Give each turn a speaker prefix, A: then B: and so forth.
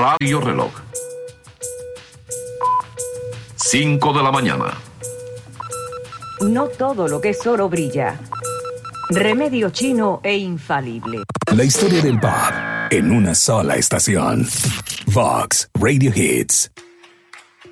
A: Radio Reloj. 5 de la mañana.
B: No todo lo que es oro brilla. Remedio chino e infalible.
C: La historia del pop en una sola estación. Vox Radio Hits.